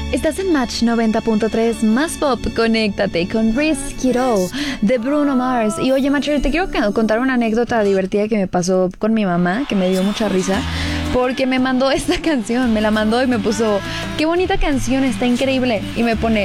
Estás en Match 90.3 más pop. Conéctate con Risk It All de Bruno Mars. Y oye, Matcher, te quiero contar una anécdota divertida que me pasó con mi mamá, que me dio mucha risa, porque me mandó esta canción, me la mandó y me puso, qué bonita canción, está increíble. Y me pone,